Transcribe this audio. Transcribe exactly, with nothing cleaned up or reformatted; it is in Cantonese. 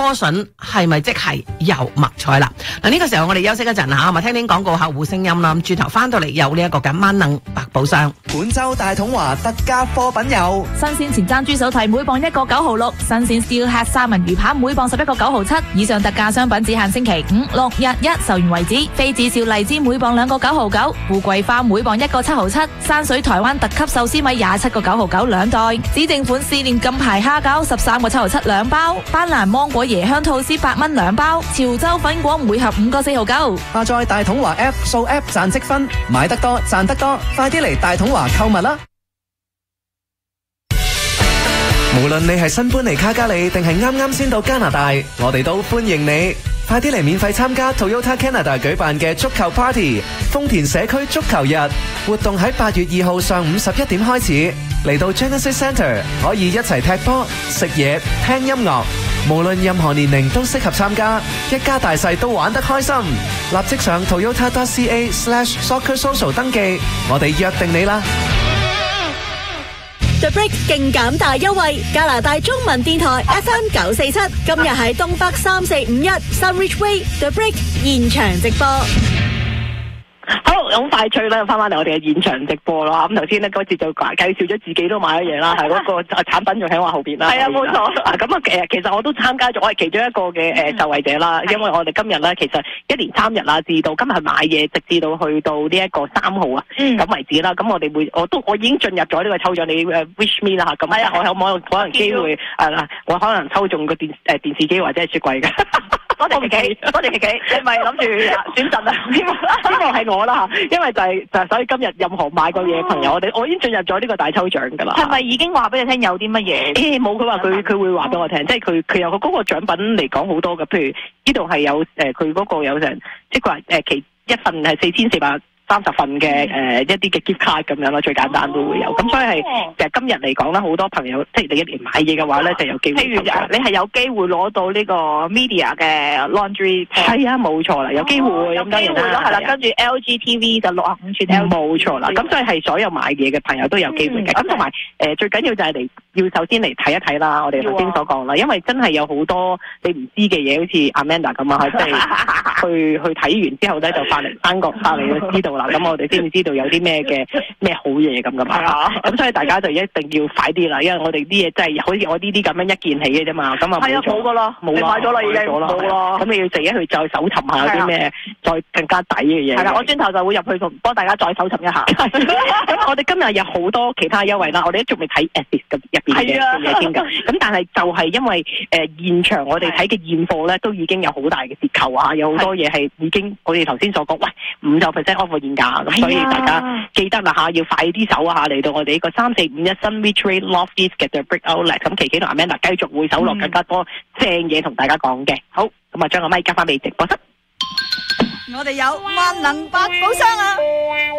多筍係咪即係油麥菜啦？嗱，呢個時候我哋休息一陣吓，咪聽聽廣告客戶聲音啦。咁轉頭翻到嚟有呢一個嘅萬能百寶箱。 本周大統華特價貨品有新鮮前瞻豬手提每磅一個九毫六，新鮮 Steelhead 三文魚扒每磅十一個九毫七。以上特價商品只限星期五、六、日一，售完為止。非子少荔枝每磅兩個九毫九，富貴花每磅一個七毫七，山水台灣特級壽司米廿七個九毫九兩袋。指定款試煉金牌蝦餃十三個七毫七兩包，班蘭芒果椰香吐司八蚊兩包，潮州粉果每盒五個四毫九。 下載大統華 App 掃 App 賺積分，買得多賺得多，快啲嚟大統華購物啦！無論你係新搬嚟卡加里定係啱啱先到加拿大，我哋都歡迎你。快啲嚟免費參加 Toyota Canada 舉辦嘅足球 Party， 豐田社區足球日活動喺八月二號上午十一點開始。嚟到 Genesis Centre 可以一齊踢波、食嘢、聽音樂，無論任何年齡都適合參加，一家大細都玩得開心。立即上 toyota dot c a slash soccer social 登記，我哋約定你啦。 The Break 勁減大優惠，加拿大中文電台 F M 九四七，今日喺東北三四五一 Sunridge Way The Break 現場直播。 好，好快脆啦，翻翻嚟我哋嘅現場直播啦。咁頭先咧嗰節就介紹咗自己都買咗嘢啦，係嗰個產品仲喺我後邊啦。係啊，冇錯。啊，咁啊，誒，其實我都參加咗，我係其中一個嘅誒受惠者啦。因為我哋今日咧，其實一連三日啦，至到今日買嘢，直至到去到呢一個三號啊，咁為止啦。咁我哋會，我都我已經進入咗呢個抽獎，你誒 wish me 啦嚇。咁我有冇可能機會誒？我可能抽中個電誒電視機或者係雪櫃嘅。多謝琪琪，多謝琪琪，你咪諗住選陣啊？希望希望係我啦嚇，因為就係就係所以今日任何買過嘢嘅朋友，我哋我已經進入咗呢個大抽獎㗎啦。係咪已經話俾你聽有啲乜嘢？誒冇，佢話佢佢會話俾我聽，即係佢佢有個嗰個獎品嚟講好多嘅，譬如呢度係有誒佢嗰個有成，即係佢話誒其一份係四千四百三十份嘅誒、呃、一啲嘅 gift card 咁樣咯，最簡單都會有。咁所以係其實今日嚟講咧，好多朋友即係你一年買嘢嘅話咧，就有機會。譬如你係有機會攞到呢個 media 嘅 laundry。係啊，冇錯啦，有機會咁當然啦，係啦。跟住 L G T V 就六十五寸 L G。冇錯啦，咁所以係所有買嘢嘅朋友都有機會嘅。咁同埋誒最緊要就係嚟要首先嚟睇一睇啦，我哋頭先所講啦，因為真係有好多你唔知嘅嘢，好似 Amanda 咁啊，即係去去睇完之後咧，就翻嚟翻國翻嚟就知道。嗱，咁我哋先至知道有啲咩嘅咩好嘢咁噶嘛，咁所以大家就一定要快啲啦，因為我哋啲嘢真係好似我呢啲咁樣一件起嘅啫嘛，咁啊冇冇噶啦，冇啦，買咗啦已經冇啦，咁你要自己去再搜尋下啲咩再更加抵嘅嘢。係啦，我轉頭就會入去同幫大家再搜尋一下。咁我哋今日有好多其他優惠啦，我哋都仲未睇 Assist 入邊嘅嘢先㗎。咁但係就係因為誒現場我哋睇嘅現貨咧，都已經有好大嘅折扣啊，有好多嘢係已經我哋頭先所講，喂五十 percent off 現價，咁所以大家記得啦嚇，要快啲手下嚟到我哋呢個三四五一 Sunridge Way North East 嘅 The Brick Outlet， 咁琪琪同 Amanda 繼續會搜羅更加多正嘢同大家講嘅。好，咁啊將個咪交翻俾直播室。 我哋有萬能百寶箱啊！